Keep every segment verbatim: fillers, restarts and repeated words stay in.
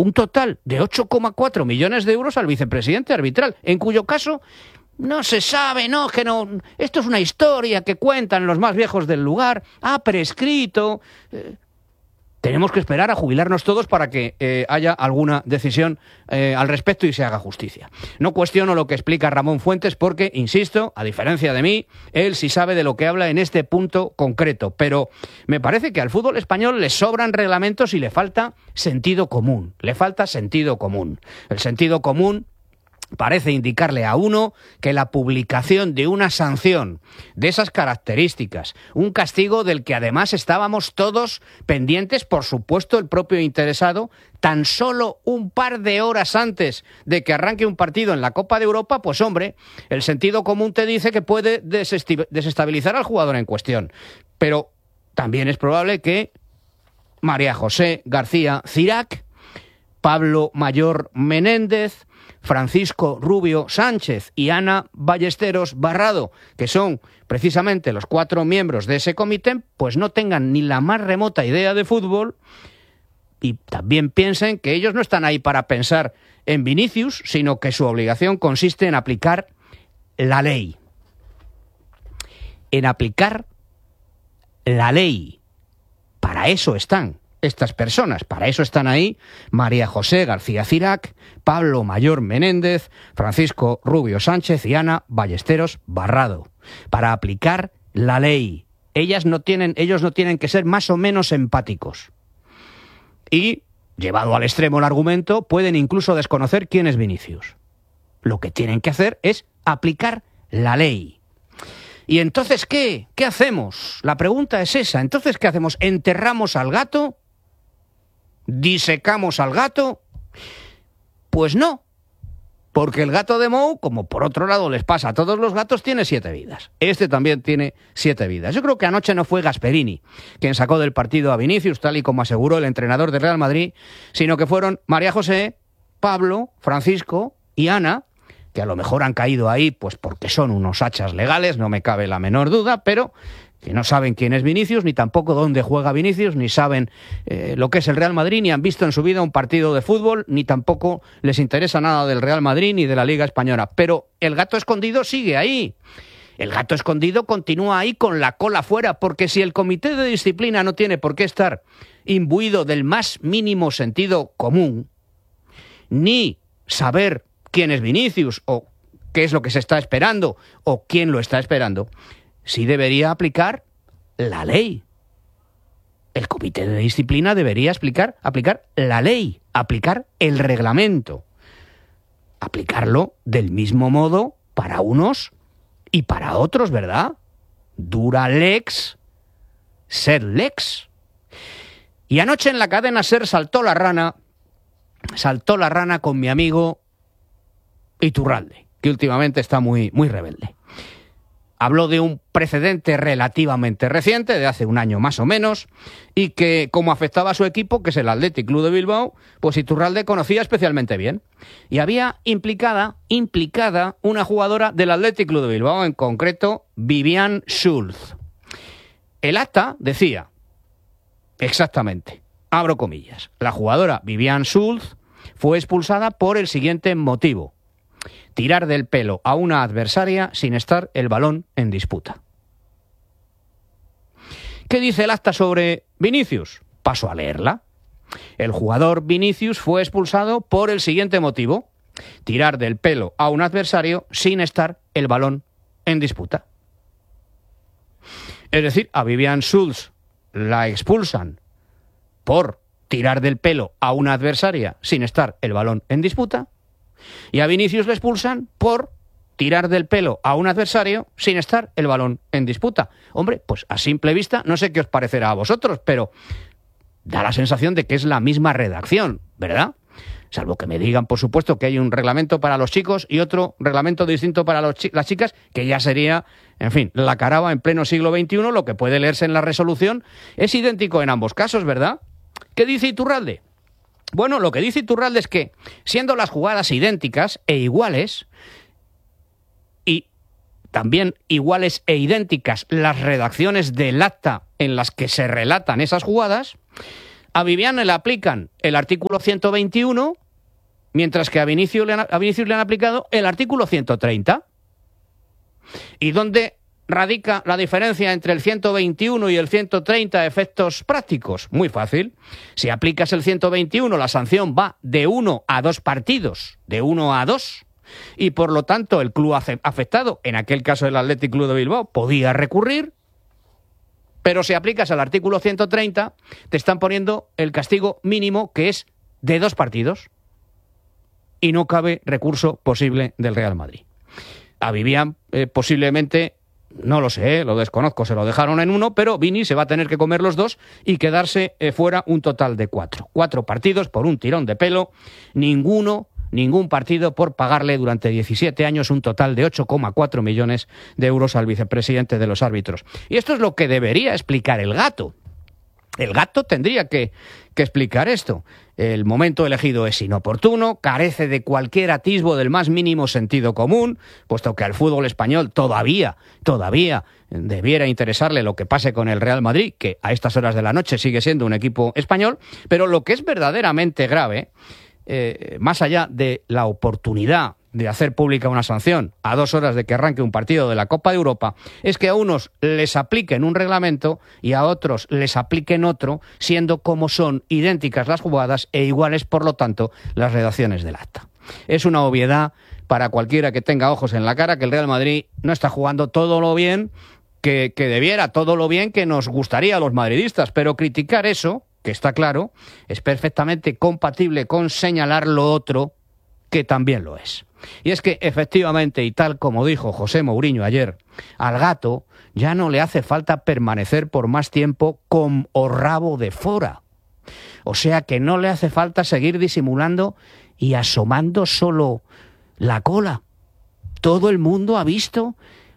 un total de ocho coma cuatro millones de euros al vicepresidente arbitral, en cuyo caso no se sabe, no, que no, esto es una historia que cuentan los más viejos del lugar, ha prescrito. Eh, tenemos que esperar a jubilarnos todos para que eh, haya alguna decisión eh, al respecto y se haga justicia. No cuestiono lo que explica Ramón Fuentes porque, insisto, a diferencia de mí, él sí sabe de lo que habla en este punto concreto, pero me parece que al fútbol español le sobran reglamentos y le falta sentido común, le falta sentido común. El sentido común parece indicarle a uno que la publicación de una sanción de esas características, un castigo del que además estábamos todos pendientes, por supuesto el propio interesado, tan solo un par de horas antes de que arranque un partido en la Copa de Europa, pues hombre, el sentido común te dice que puede desestabilizar al jugador en cuestión. Pero también es probable que María José García Cirac, Pablo Mayor Menéndez, Francisco Rubio Sánchez y Ana Ballesteros Barrado, que son precisamente los cuatro miembros de ese comité, pues no tengan ni la más remota idea de fútbol y también piensen que ellos no están ahí para pensar en Vinicius, sino que su obligación consiste en aplicar la ley. En aplicar la ley. Para eso están estas personas, para eso están ahí María José García Cirac, Pablo Mayor Menéndez, Francisco Rubio Sánchez y Ana Ballesteros Barrado, para aplicar la ley. Ellas no tienen, ellos no tienen que ser más o menos empáticos. Y, llevado al extremo el argumento, pueden incluso desconocer quién es Vinicius. Lo que tienen que hacer es aplicar la ley. ¿Y entonces qué? ¿Qué hacemos? La pregunta es esa. ¿Entonces qué hacemos? ¿Enterramos al gato? ¿Disecamos al gato? Pues no, porque el gato de Mou, como por otro lado les pasa a todos los gatos, tiene siete vidas. Este también tiene siete vidas. Yo creo que anoche no fue Gasperini quien sacó del partido a Vinicius, tal y como aseguró el entrenador del Real Madrid, sino que fueron María José, Pablo, Francisco y Ana, que a lo mejor han caído ahí pues porque son unos hachas legales, no me cabe la menor duda, pero que no saben quién es Vinicius, ni tampoco dónde juega Vinicius, ni saben eh, lo que es el Real Madrid, ni han visto en su vida un partido de fútbol, ni tampoco les interesa nada del Real Madrid ni de la Liga Española. Pero el gato escondido sigue ahí. El gato escondido continúa ahí con la cola fuera, porque si el comité de disciplina no tiene por qué estar imbuido del más mínimo sentido común, ni saber quién es Vinicius o qué es lo que se está esperando o quién lo está esperando, sí debería aplicar la ley. El comité de disciplina debería explicar, aplicar la ley, aplicar el reglamento, aplicarlo del mismo modo para unos y para otros, ¿verdad? Dura lex, sed lex. Y anoche en la cadena SER saltó la rana, saltó la rana con mi amigo Iturralde, que últimamente está muy, muy rebelde. Habló de un precedente relativamente reciente, de hace un año más o menos, y que como afectaba a su equipo, que es el Athletic Club de Bilbao, pues Iturralde conocía especialmente bien. Y había implicada, implicada una jugadora del Athletic Club de Bilbao, en concreto Vivian Schulz. El acta decía, exactamente, abro comillas, la jugadora Vivian Schulz fue expulsada por el siguiente motivo: tirar del pelo a una adversaria sin estar el balón en disputa. ¿Qué dice el acta sobre Vinicius? Paso a leerla. El jugador Vinicius fue expulsado por el siguiente motivo: tirar del pelo a un adversario sin estar el balón en disputa. Es decir, a Vivian Schulz la expulsan por tirar del pelo a una adversaria sin estar el balón en disputa, y a Vinicius le expulsan por tirar del pelo a un adversario sin estar el balón en disputa. Hombre, pues a simple vista, no sé qué os parecerá a vosotros, pero da la sensación de que es la misma redacción, ¿verdad? Salvo que me digan, por supuesto, que hay un reglamento para los chicos y otro reglamento distinto para los chi- las chicas, que ya sería, en fin, la caraba en pleno siglo veintiuno, lo que puede leerse en la resolución es idéntico en ambos casos, ¿verdad? ¿Qué dice Iturralde? Bueno, lo que dice Iturralde es que, siendo las jugadas idénticas e iguales, y también iguales e idénticas las redacciones del acta en las que se relatan esas jugadas, A Vivian le aplican el artículo ciento veintiuno, mientras que a Vinicius le han, a Vinicius le han aplicado el artículo ciento treinta. ¿Y dónde radica la diferencia entre el ciento veintiuno y el ciento treinta a efectos prácticos? Muy fácil. Si aplicas el ciento veintiuno, la sanción va de uno a dos partidos, de uno a dos, y por lo tanto el club afectado, en aquel caso el Athletic Club de Bilbao, podía recurrir. Pero si aplicas el artículo ciento treinta, te están poniendo el castigo mínimo, que es de dos partidos, y no cabe recurso posible del Real Madrid. A Vivian eh, posiblemente, no lo sé, eh, lo desconozco, se lo dejaron en uno, pero Vini se va a tener que comer los dos y quedarse eh, fuera un total de cuatro. Cuatro partidos por un tirón de pelo, ninguno, ningún partido por pagarle durante diecisiete años un total de ocho coma cuatro millones de euros al vicepresidente de los árbitros. Y esto es lo que debería explicar el Gato. El Gato tendría que, que explicar esto. El momento elegido es inoportuno, carece de cualquier atisbo del más mínimo sentido común, puesto que al fútbol español todavía, todavía debiera interesarle lo que pase con el Real Madrid, que a estas horas de la noche sigue siendo un equipo español, pero lo que es verdaderamente grave, eh, más allá de la oportunidad de hacer pública una sanción a dos horas de que arranque un partido de la Copa de Europa, es que a unos les apliquen un reglamento y a otros les apliquen otro, siendo como son idénticas las jugadas e iguales, por lo tanto, las redacciones del acta. Es una obviedad para cualquiera que tenga ojos en la cara que el Real Madrid no está jugando todo lo bien que, que debiera, todo lo bien que nos gustaría a los madridistas, pero criticar eso, que está claro, es perfectamente compatible con señalar lo otro, que también lo es. Y es que, efectivamente, y tal como dijo José Mourinho ayer, al Gato ya no le hace falta permanecer por más tiempo con o rabo de fora. O sea que no le hace falta seguir disimulando y asomando solo la cola. Todo el mundo ha visto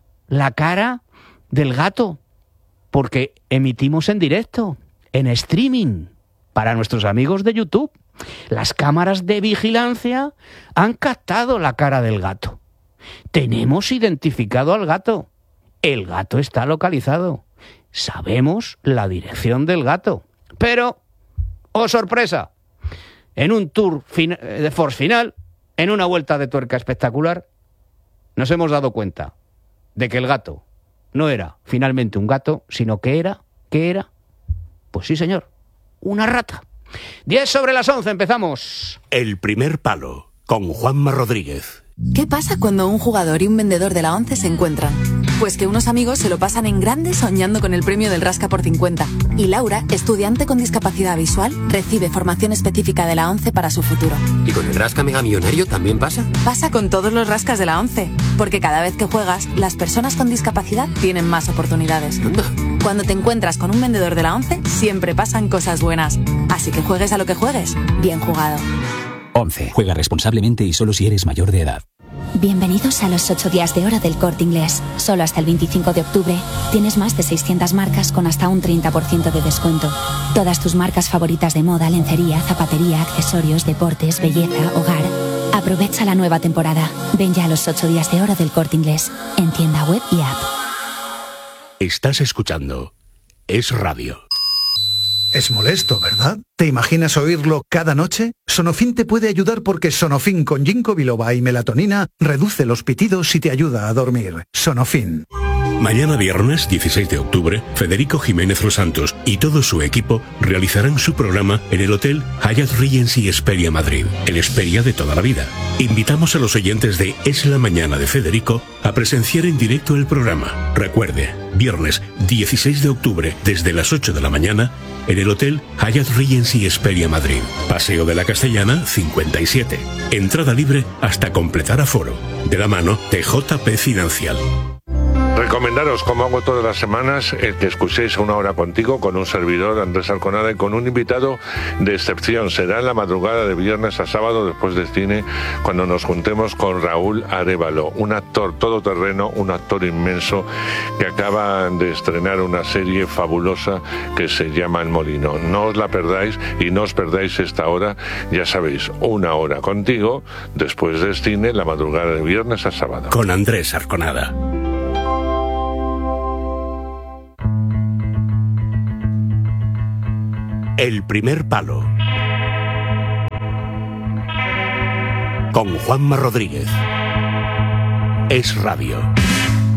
la cara del Gato, porque emitimos en directo, en streaming, para nuestros amigos de YouTube. Las cámaras de vigilancia han captado la cara del Gato. Tenemos identificado al Gato. El Gato está localizado. Sabemos la dirección del Gato. Pero, ¡oh sorpresa! En un tour de force final, en una vuelta de tuerca espectacular, nos hemos dado cuenta de que el Gato no era finalmente un gato, sino que era, ¿qué era? Pues sí, señor, una rata. diez sobre las once, empezamos. El primer palo, con Juanma Rodríguez. ¿Qué pasa cuando un jugador y un vendedor de la ONCE se encuentran? Pues que unos amigos se lo pasan en grande soñando con el premio del Rasca por cincuenta. Y Laura, estudiante con discapacidad visual, recibe formación específica de la ONCE para su futuro. ¿Y con el Rasca Mega Millonario también pasa? Pasa con todos los rascas de la ONCE. Porque cada vez que juegas, las personas con discapacidad tienen más oportunidades. ¿Anda? Cuando te encuentras con un vendedor de la ONCE, siempre pasan cosas buenas. Así que juegues a lo que juegues, bien jugado. ONCE. Juega responsablemente y solo si eres mayor de edad. Bienvenidos a los ocho días de oro del Corte Inglés. Solo hasta el veinticinco de octubre tienes más de seiscientas marcas con hasta un treinta por ciento de descuento. Todas tus marcas favoritas de moda, lencería, zapatería, accesorios, deportes, belleza, hogar. Aprovecha la nueva temporada. Ven ya a los ocho días de oro del Corte Inglés, en tienda web y app. Estás escuchando Es Radio. Es molesto, ¿verdad? ¿Te imaginas oírlo cada noche? Sonofin te puede ayudar porque Sonofin con ginkgo biloba y melatonina reduce los pitidos y te ayuda a dormir. Sonofin. Mañana viernes dieciséis de octubre, Federico Jiménez Los Santos y todo su equipo realizarán su programa en el Hotel Hyatt Regency Hesperia Madrid, el Hesperia de toda la vida. Invitamos a los oyentes de Es la Mañana de Federico a presenciar en directo el programa. Recuerde, viernes dieciséis de octubre desde las ocho de la mañana en el Hotel Hyatt Regency Hesperia Madrid. Paseo de la Castellana cincuenta y siete. Entrada libre hasta completar aforo. De la mano de J P Financial. Recomendaros, como hago todas las semanas, el que escuchéis Una Hora Contigo con un servidor, Andrés Arconada, y con un invitado de excepción. Será en la madrugada de viernes a sábado después del cine, cuando nos juntemos con Raúl Arévalo, un actor todoterreno, un actor inmenso que acaba de estrenar una serie fabulosa que se llama El Molino. No os la perdáis y no os perdáis esta hora, ya sabéis, Una Hora Contigo después del cine, la madrugada de viernes a sábado. Con Andrés Arconada. El primer palo. Con Juanma Rodríguez. Es Radio.